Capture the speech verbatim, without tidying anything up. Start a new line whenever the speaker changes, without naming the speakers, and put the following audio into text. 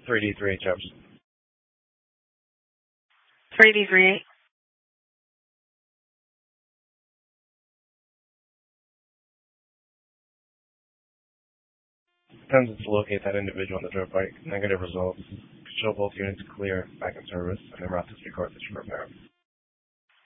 three D three H.
three D three eight.
Attempts to locate that individual on the dirt bike. Negative results. Show both units clear, back in service, and the route to three courses for repair.